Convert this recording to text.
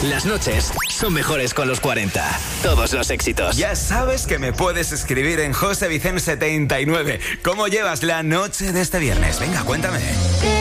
Las noches son mejores con los 40. Todos los éxitos. Ya sabes que me puedes escribir en José Vicente 79. ¿Cómo llevas la noche de este viernes? Venga, cuéntame.